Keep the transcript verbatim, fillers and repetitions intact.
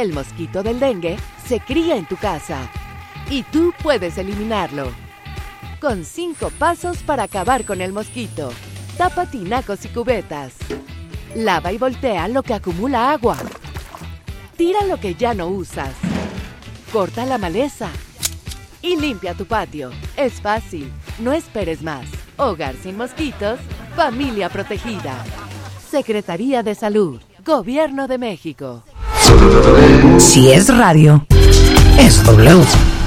El mosquito del dengue se cría en tu casa y tú puedes eliminarlo. Con cinco pasos para acabar con el mosquito. Tapa tinacos y cubetas. Lava y voltea lo que acumula agua. Tira lo que ya no usas. Corta la maleza. Y limpia tu patio. Es fácil. No esperes más. Hogar sin mosquitos. Familia protegida. Secretaría de Salud. Gobierno de México. Si es radio, es W.